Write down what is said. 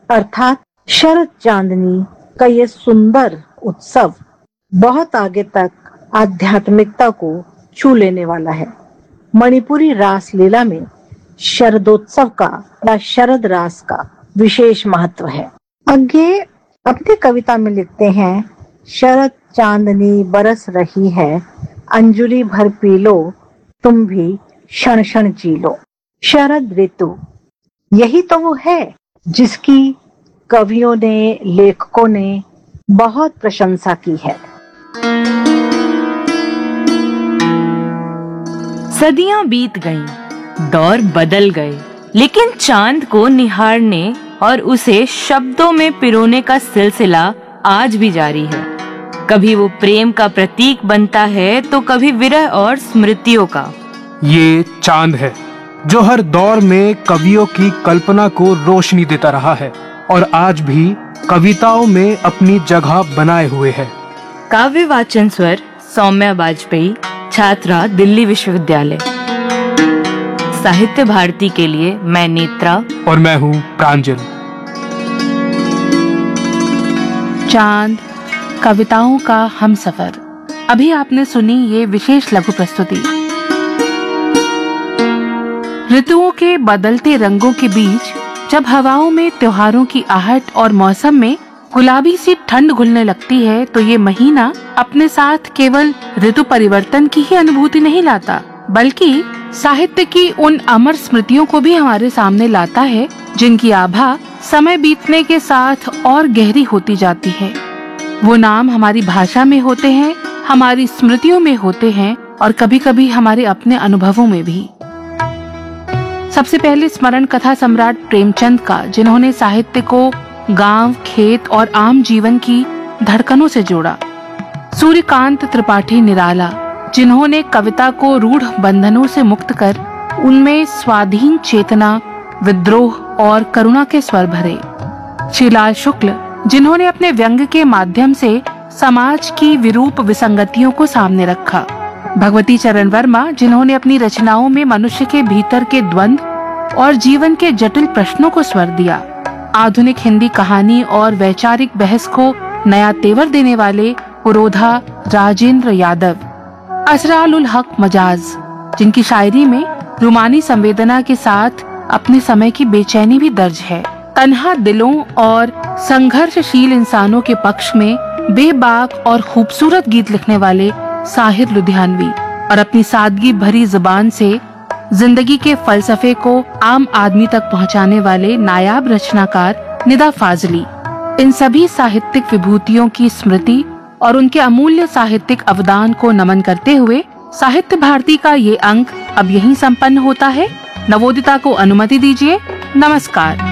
अर्थात शरद चांदनी का ये सुंदर उत्सव बहुत आगे तक आध्यात्मिकता को छू लेने वाला है। मणिपुरी रास लीला में शरदोत्सव का या शरद रास का विशेष महत्व है। आगे अपनी कविता में लिखते हैं, शरद चांदनी बरस रही है, अंजुली भर पी लो, तुम भी क्षण क्षण जी लो। शरद ऋतु यही तो वो है जिसकी कवियों ने, लेखकों ने बहुत प्रशंसा की है। सदियां बीत गईं, दौर बदल गए, लेकिन चांद को निहारने और उसे शब्दों में पिरोने का सिलसिला आज भी जारी है। कभी वो प्रेम का प्रतीक बनता है तो कभी विरह और स्मृतियों का। ये चांद है जो हर दौर में कवियों की कल्पना को रोशनी देता रहा है और आज भी कविताओं में अपनी जगह बनाए हुए है। काव्य वाचन स्वर सौम्या वाजपेयी, छात्रा दिल्ली विश्वविद्यालय। साहित्य भारती के लिए मैं नेत्रा और मैं हूँ प्रांजल। चांद, कविताओं का हमसफर। अभी आपने सुनी ये विशेष लघु प्रस्तुति। ऋतुओं के बदलते रंगों के बीच जब हवाओं में त्योहारों की आहट और मौसम में गुलाबी सी ठंड घुलने लगती है तो ये महीना अपने साथ केवल ऋतु परिवर्तन की ही अनुभूति नहीं लाता, बल्कि साहित्य की उन अमर स्मृतियों को भी हमारे सामने लाता है जिनकी आभा समय बीतने के साथ और गहरी होती जाती है। वो नाम हमारी भाषा में होते हैं, हमारी स्मृतियों में होते हैं और कभी कभी हमारे अपने अनुभवों में भी। सबसे पहले स्मरण कथा सम्राट प्रेमचंद का, जिन्होंने साहित्य को गांव, खेत और आम जीवन की धड़कनों से जोड़ा। सूर्यकांत त्रिपाठी निराला, जिन्होंने कविता को रूढ़ बंधनों से मुक्त कर उनमें स्वाधीन चेतना, विद्रोह और करुणा के स्वर भरे। श्रीलाल शुक्ल, जिन्होंने अपने व्यंग के माध्यम से समाज की विरूप विसंगतियों को सामने रखा। भगवती चरण वर्मा, जिन्होंने अपनी रचनाओं में मनुष्य के भीतर के द्वंद्व और जीवन के जटिल प्रश्नों को स्वर दिया। आधुनिक हिंदी कहानी और वैचारिक बहस को नया तेवर देने वाले पुरोधा राजेंद्र यादव। असरार उल हक मजाज, जिनकी शायरी में रूमानी संवेदना के साथ अपने समय की बेचैनी भी दर्ज है। तन्हा दिलों और संघर्षशील इंसानों के पक्ष में बेबाक और खूबसूरत गीत लिखने वाले साहिर लुधियानवी और अपनी सादगी भरी जुबान से जिंदगी के फलसफे को आम आदमी तक पहुंचाने वाले नायाब रचनाकार निदा फाजली। इन सभी साहित्यिक विभूतियों की स्मृति और उनके अमूल्य साहित्यिक अवदान को नमन करते हुए साहित्य भारती का ये अंक अब यहीं संपन्न होता है। नवोदिता को अनुमति दीजिए। नमस्कार।